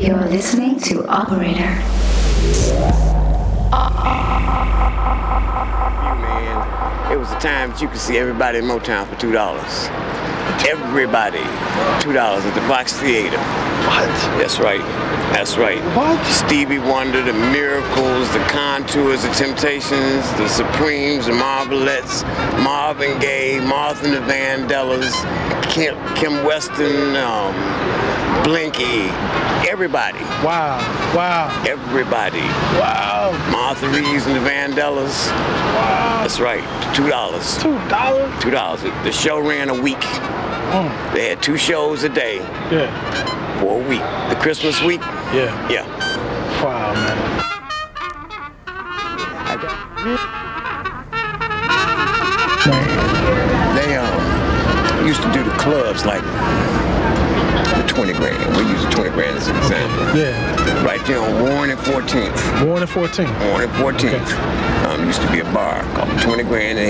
You're listening to Operator. Man, it was a time that you could see everybody in Motown for $2. Everybody, $2 at the Fox Theater. What? That's right. That's right. What? Stevie Wonder, the Miracles, the Contours, the Temptations, the Supremes, the Marvelettes, Marvin Gaye, Martha and the Vandellas, Kim Weston, Blinky, everybody. Wow. Wow. Everybody. Wow. Martha Reeves and the Vandellas. Wow. That's right. $2. $2? $2. The show ran a week. They had 2 shows a day. Yeah. For a week. The Christmas week. Yeah. Yeah. Wow, man. They used to do the clubs like the 20 grand. We use the 20 grand as an example. Yeah. Right there on Warren and 14th. Warren and 14th. Warren and 14th. Okay. Used to be a bar called 20 grand.